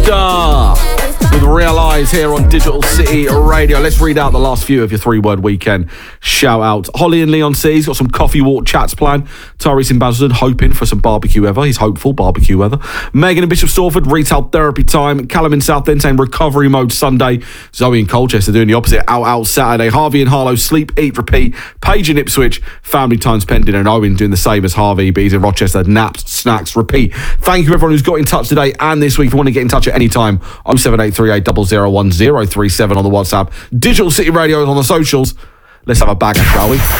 With Real Eyes here on Digital City Radio. Let's read out the last few of your 3-word weekend shout out. Holly and Leon C's got some coffee walk chats planned. Tyrese in Basildon hoping for some barbecue weather. He's hopeful, barbecue weather. Megan in Bishop Stortford, retail therapy time. Callum in Southend saying recovery mode Sunday. Zoe in Colchester doing the opposite, out Saturday. Harvey in Harlow, sleep, eat, repeat. Paige in Ipswich, family time's pending. And Owen doing the same as Harvey, but he's in Rochester, naps, snacks, repeat. Thank you everyone who's got in touch today and this week. If you want to get in touch at any time, I'm 7838 001 037 on the WhatsApp. Digital City Radio is on the socials. Let's have a bagger, shall we?